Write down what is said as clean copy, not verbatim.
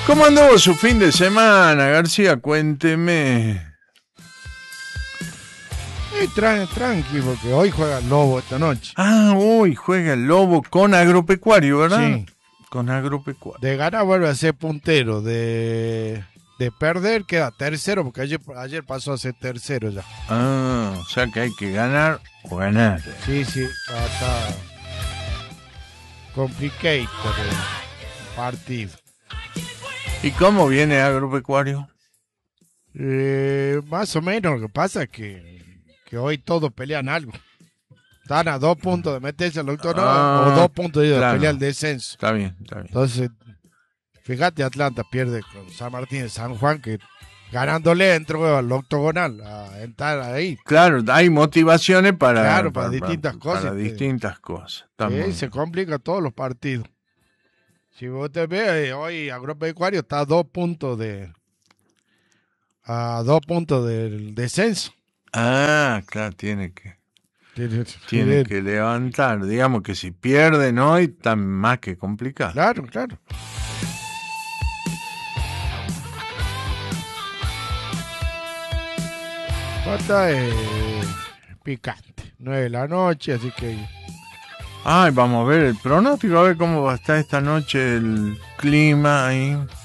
¿Cómo anduvo su fin de semana, García? Cuénteme. Tranqui, porque hoy juega el Lobo esta noche. Ah, hoy juega el Lobo con Agropecuario, ¿verdad? Sí. Con Agropecuario. De ganar vuelve a ser puntero. De perder queda tercero, porque ayer pasó a ser tercero ya. Ah, o sea que hay que ganar o ganar. Sí, está complicated el partido. ¿Y cómo viene Agropecuario? Más o menos, lo que pasa es que hoy todos pelean algo. Están a 2 puntos de meterse al octogonal o 2 puntos de claro. pelear el descenso. Está bien, está bien. Entonces, fíjate, Atlanta pierde con San Martín de San Juan, que ganándole entró al octogonal a entrar ahí. Claro, hay motivaciones para distintas cosas. Para distintas cosas. Se complican todos los partidos. Si vos te ves, hoy Agropecuario está a 2 puntos del descenso. Ah, claro, tiene que levantar. Digamos que si pierden hoy, está más que complicado. Claro. Está picante. 9 de la noche, así que... Ay, vamos a ver el pronóstico, a ver cómo va a estar esta noche el clima ahí.